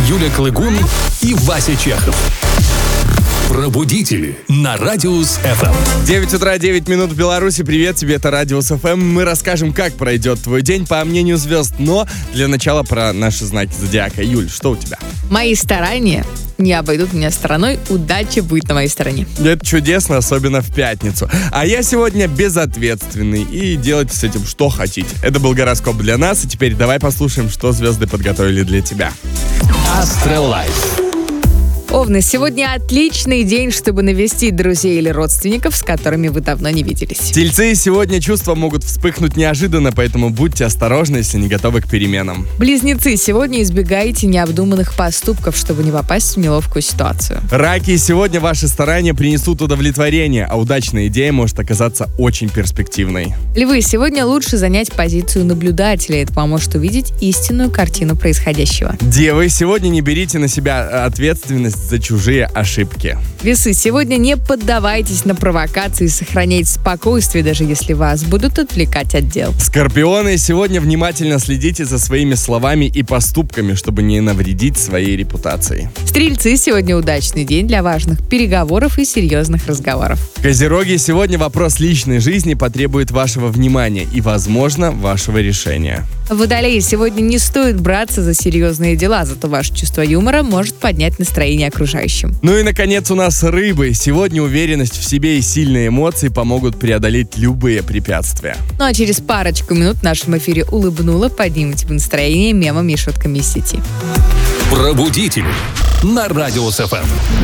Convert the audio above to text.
Юля Клыгун и Вася Чехов. Пробудители на Радиус ФМ. 9 утра, 9 минут в Беларуси. Привет тебе, это Радиус ФМ. Мы расскажем, как пройдет твой день по мнению звезд. Но для начала про наши знаки зодиака. Юль, что у тебя? Мои старания не обойдут меня стороной. Удача будет на моей стороне. Это чудесно, особенно в пятницу. А я сегодня безответственный. И делайте с этим что хотите. Это был гороскоп для нас. И теперь давай послушаем, что звезды подготовили для тебя. Астролайф. Овны, сегодня отличный день, чтобы навестить друзей или родственников, с которыми вы давно не виделись. Тельцы, сегодня чувства могут вспыхнуть неожиданно, поэтому будьте осторожны, если не готовы к переменам. Близнецы, сегодня избегайте необдуманных поступков, чтобы не попасть в неловкую ситуацию. Раки, сегодня ваши старания принесут удовлетворение, а удачная идея может оказаться очень перспективной. Львы, сегодня лучше занять позицию наблюдателя. Это поможет увидеть истинную картину происходящего. Девы, сегодня не берите на себя ответственность за чужие ошибки. Весы, сегодня не поддавайтесь на провокации, сохраняйте спокойствие, даже если вас будут отвлекать от дел. Скорпионы, сегодня внимательно следите за своими словами и поступками, чтобы не навредить своей репутации. Стрельцы, сегодня удачный день для важных переговоров и серьезных разговоров. Козероги, сегодня вопрос личной жизни потребует вашего внимания и, возможно, вашего решения. Водолеи, сегодня не стоит браться за серьезные дела, зато ваше чувство юмора может поднять настроение окружающим. Ну и, наконец, у нас рыбы. Сегодня уверенность в себе и сильные эмоции помогут преодолеть любые препятствия. Ну а через парочку минут в нашем эфире «Улыбнула» поднимете настроение мемами и шутками из сети. Пробудители на Радиус ФМ.